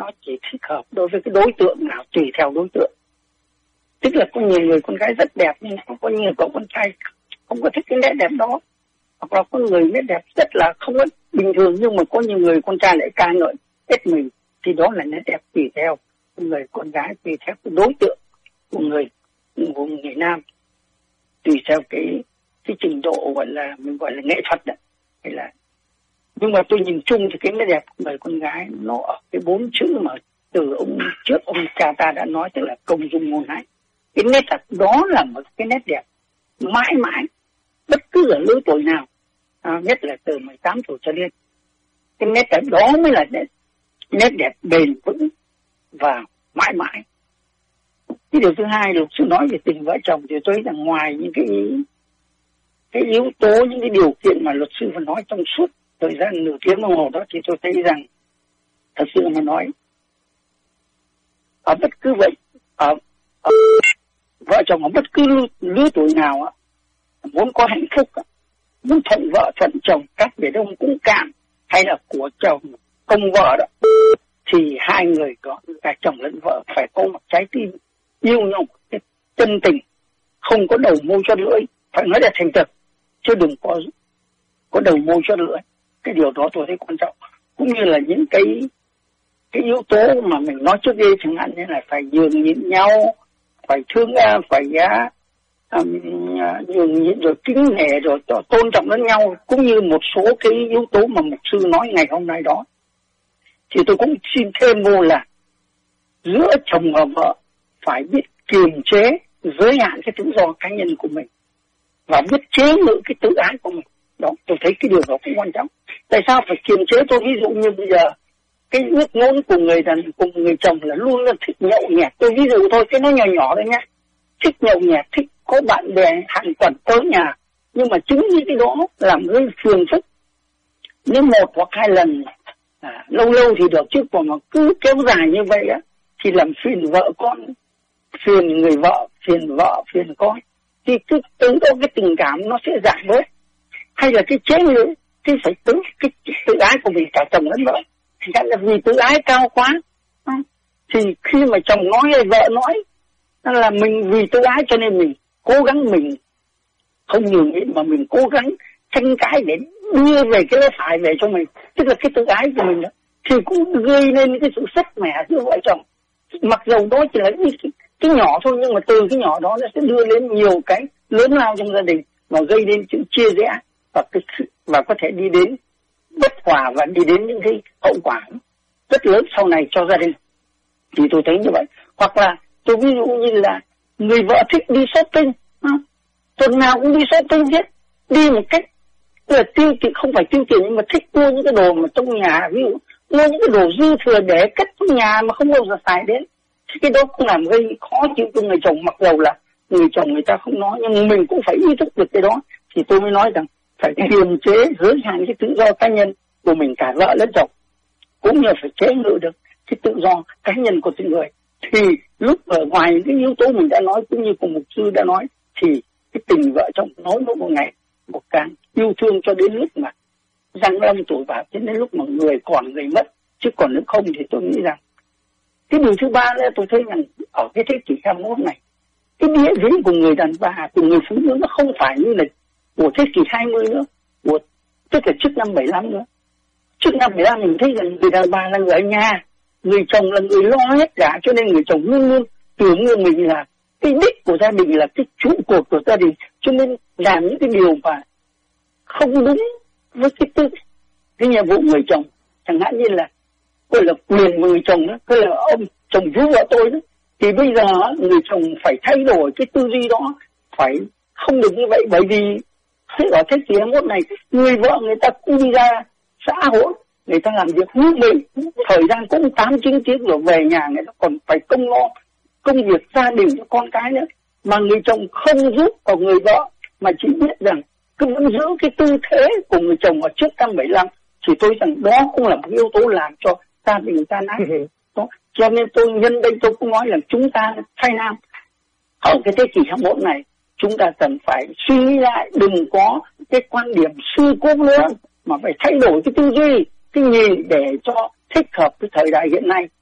nó chỉ thích hợp đối với cái đối tượng nào, tùy theo đối tượng. Tức là có nhiều người con gái rất đẹp nhưng có nhiều cậu con trai không có thích cái nét đẹp đó, hoặc là có người nét đẹp rất là không có bình thường, nhưng mà có nhiều người con trai lại ca ngợi hết mình, thì đó là nét đẹp tùy theo người con gái, tùy theo cái đối tượng của người nam, tùy theo cái trình độ gọi là mình gọi là nghệ thuật đấy, hay là. Nhưng mà tôi nhìn chung thì cái nét đẹp của người con gái nó ở cái 4 chữ mà từ ông cha ta đã nói, tức là công dung ngôn hạnh. Cái nét đẹp đó là một cái nét đẹp mãi mãi, bất cứ ở lứa tuổi nào, nhất là từ 18 tuổi trở lên. Cái nét đẹp đó mới là nét đẹp bền vững và mãi mãi. Cái điều thứ hai, luật sư nói về tình vợ chồng thì tôi thấy rằng ngoài những cái yếu tố, những cái điều kiện mà luật sư vừa nói trong suốt thời gian nửa tiếng đồng hồ đó, thì tôi thấy rằng thật sự mà nói, ở bất cứ vậy, ở vợ chồng ở bất cứ lứa tuổi nào muốn có hạnh phúc, muốn thuận vợ thuận chồng, các bể đông cũng cạn, hay là của chồng công vợ đó, thì hai người có cả chồng lẫn vợ phải có một trái tim yêu nhau, chân tình, không có đầu môi cho lưỡi, phải nói là thành thật, chứ đừng có đầu môi cho lưỡi. Cái điều đó tôi thấy quan trọng, cũng như là những cái yếu tố mà mình nói trước đây, chẳng hạn như là phải nhường nhịn nhau, phải thương, phải nhường nhịn, rồi kính nể, rồi tôn trọng lẫn nhau, cũng như một số cái yếu tố mà mục sư nói ngày hôm nay đó. Thì tôi cũng xin thêm vô là giữa chồng và vợ phải biết kiềm chế, giới hạn cái tự do cá nhân của mình và biết chế ngự cái tự ái của mình. Đó, tôi thấy cái điều đó cũng quan trọng. Tại sao phải kiềm chế? Tôi ví dụ như bây giờ cái ước ngôn của người đàn cùng người chồng là luôn là thích nhậu nhẹt. Tôi ví dụ thôi, cái nó nhỏ nhỏ đấy nhá. Thích nhậu nhẹt, thích có bạn bè hàng tuần tới nhà, nhưng mà chính như cái đó làm gây phiền phức. Nếu 1 hoặc 2 lần lâu lâu thì được, chứ còn mà cứ kéo dài như vậy thì làm phiền vợ con, phiền người vợ, phiền con, thì cứ tự có cái tình cảm nó sẽ giảm bớt. Hay là cái chế ngự, cái phải cái tự ái của mình cả chồng lẫn vợ, thì là vì tự ái cao quá, thì khi mà chồng nói hay vợ nói là mình vì tự ái cho nên mình cố gắng, mình không nhường nhịn mà mình cố gắng tranh cãi để đưa về cái lẽ phải về cho mình, tức là cái tự ái của mình đó, thì cũng gây nên cái sự sứt mẻ giữa vợ chồng. Mặc dầu đó chỉ là cái nhỏ thôi, nhưng mà từ cái nhỏ đó nó sẽ đưa đến nhiều cái lớn lao trong gia đình, mà gây đến sự chia rẽ và có thể đi đến bất hòa và đi đến những cái hậu quả rất lớn sau này cho gia đình. Thì tôi thấy như vậy. Hoặc là tôi ví dụ như là người vợ thích đi shopping, tuần nào cũng đi shopping hết, đi một cách là tiêu tiền, không phải tiêu tiền nhưng mà thích mua những cái đồ mà trong nhà, ví dụ mua những cái đồ dư thừa để cất trong nhà mà không bao giờ xài đến. Cái đó cũng làm gây khó chịu cho người chồng, mặc dầu là người chồng người ta không nói, nhưng mình cũng phải ý thức được cái đó. Thì tôi mới nói rằng phải kiềm chế, giới hạn cái tự do cá nhân của mình, cả vợ lẫn chồng, cũng như phải chế ngự được cái tự do cá nhân của từng người. Thì lúc ở ngoài những cái yếu tố mình đã nói, cũng như cùng mục sư đã nói, thì cái tình vợ chồng nói một ngày một càng yêu thương cho đến lúc mà răng long tuổi bạc, cho đến lúc mà người còn người mất. Chứ còn nếu không thì tôi nghĩ rằng cái điều thứ ba nữa, tôi thấy rằng ở cái thế kỷ 21 này, cái địa vị của người đàn bà, của người phụ nữ nó không phải như là của thế kỷ 20 nữa, tức là trước năm 75 nữa. Trước năm 75 mình thấy rằng người đàn bà là người ở nhà, người chồng là người lo hết cả, cho nên người chồng luôn luôn tưởng như mình là cái đích của gia đình, là cái trụ cột của gia đình, cho nên làm những cái điều mà không đúng với cái nhiệm vụ người chồng. Chẳng hạn như là gọi là quyền của người chồng đó, gọi là ông chồng vú vợ tôi đó, thì bây giờ người chồng phải thay đổi cái tư duy đó, phải không được như vậy. Bởi vì ở thế kỷ 21 này, người vợ người ta cũng đi ra xã hội, người ta làm việc như mình, thời gian cũng 8-9 tiếng rồi về nhà, người ta còn phải công việc gia đình cho con cái nữa, mà người chồng không giúp của người vợ, mà chỉ biết rằng cứ vẫn giữ cái tư thế của người chồng ở trước năm 75, thì tôi rằng đó cũng là một yếu tố làm cho gia đình tan nát. Đó, cho nên tôi nhân đây tôi cũng nói là chúng ta thay nam ở cái thế kỷ 21 này, chúng ta cần phải suy nghĩ lại, đừng có cái quan điểm xưa cũ nữa, mà phải thay đổi cái tư duy, cái nhìn để cho thích hợp với thời đại hiện nay.